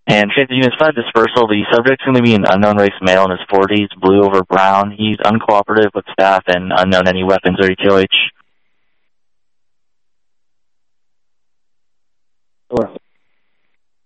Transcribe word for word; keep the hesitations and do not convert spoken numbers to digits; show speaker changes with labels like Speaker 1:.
Speaker 1: And Transit Unit five dispersal, the subject's going to be an unknown race male in his forties, blue over brown. He's uncooperative with staff and unknown any weapons or E T O H.